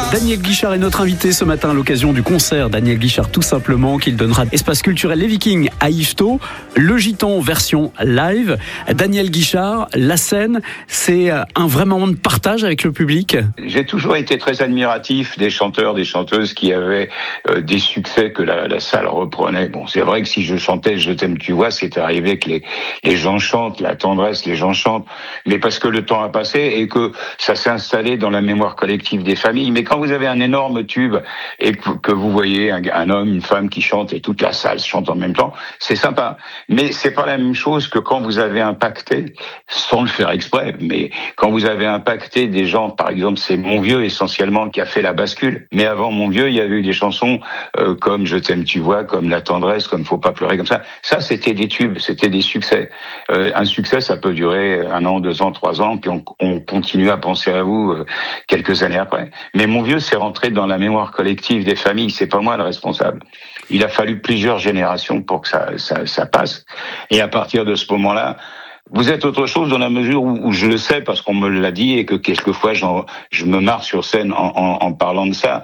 Daniel Guichard est notre invité ce matin à l'occasion du concert Daniel Guichard tout simplement qu'il donnera espace culturel Les Vikings à Yvetot, le Giton version live. Daniel Guichard, la scène, c'est un vrai moment de partage avec le public. J'ai toujours été très admiratif des chanteurs, des chanteuses qui avaient des succès que la salle reprenait. Bon, c'est vrai que si je chantais Je t'aime tu vois, c'est arrivé que les gens chantent, la tendresse, les gens chantent, mais parce que le temps a passé et que ça s'est installé dans la mémoire collective des familles. Mais quand vous avez un énorme tube et que vous voyez un homme, une femme qui chante et toute la salle chante en même temps, c'est sympa. Mais c'est pas la même chose que quand vous avez impacté, sans le faire exprès, mais quand vous avez impacté des gens, par exemple, c'est Mon Vieux essentiellement qui a fait la bascule. Mais avant Mon Vieux, il y avait eu des chansons comme Je t'aime tu vois, comme La tendresse, comme Faut pas pleurer, comme ça. Ça, c'était des tubes, c'était des succès. Un succès, ça peut durer 1 an, 2 ans, 3 ans, puis on continue à penser à vous quelques années après. Mais Mon Vieux, c'est rentré dans la mémoire collective des familles. C'est pas moi le responsable. Il a fallu plusieurs générations pour que ça passe. Et à partir de ce moment-là, vous êtes autre chose dans la mesure où je le sais parce qu'on me l'a dit et que quelquefois je me marre sur scène en parlant de ça.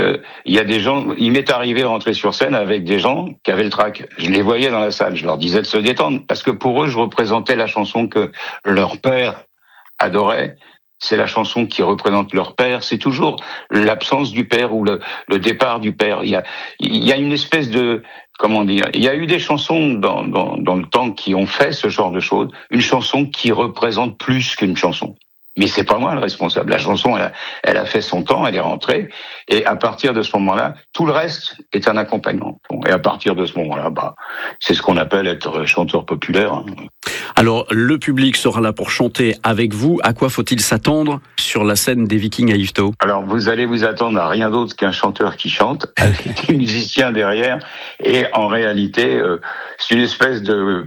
Il y a des gens, il m'est arrivé de rentrer sur scène avec des gens qui avaient le trac. Je les voyais dans la salle, je leur disais de se détendre parce que pour eux, je représentais la chanson que leur père adorait. C'est la chanson qui représente leur père. C'est toujours l'absence du père ou le départ du père. Il y a une espèce de, comment dire, il y a eu des chansons dans le temps qui ont fait ce genre de choses. Une chanson qui représente plus qu'une chanson. Mais c'est pas moi le responsable. La chanson, elle a fait son temps, elle est rentrée. Et à partir de ce moment-là, tout le reste est un accompagnement. Et à partir de ce moment-là, c'est ce qu'on appelle être chanteur populaire. Alors, le public sera là pour chanter avec vous. À quoi faut-il s'attendre sur la scène des Vikings à Yvetot ? Alors, vous allez vous attendre à rien d'autre qu'un chanteur qui chante, avec des musiciens derrière. Et en réalité, c'est une espèce de...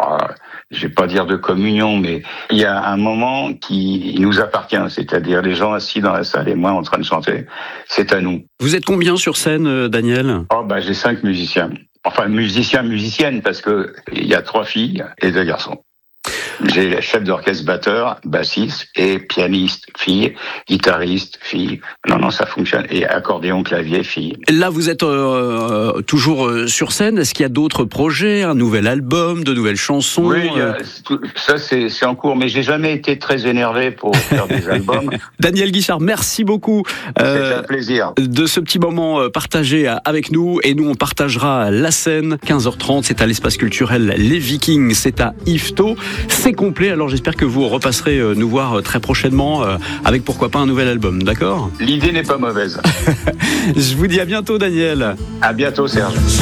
je vais pas dire de communion, mais il y a un moment qui nous appartient, c'est-à-dire les gens assis dans la salle et moi en train de chanter. C'est à nous. Vous êtes combien sur scène, Daniel ? J'ai 5 musiciens. Enfin, musiciennes, parce que il y a 3 filles et 2 garçons. J'ai chef d'orchestre, batteur, bassiste et pianiste, fille, guitariste, fille. Non, ça fonctionne. Et accordéon, clavier, fille. Là, vous êtes toujours sur scène. Est-ce qu'il y a d'autres projets, un nouvel album, de nouvelles chansons ? Oui, ça c'est en cours, mais j'ai jamais été très énervé pour faire des albums. Daniel Guichard, merci beaucoup. C'est un plaisir. De ce petit moment partagé avec nous. Et nous, on partagera la scène. 15h30, c'est à l'espace culturel Les Vikings. C'est à Yvetot. C'est complet, alors j'espère que vous repasserez nous voir très prochainement avec pourquoi pas un nouvel album, d'accord ? L'idée n'est pas mauvaise. Je vous dis à bientôt, Daniel. À bientôt, Serge.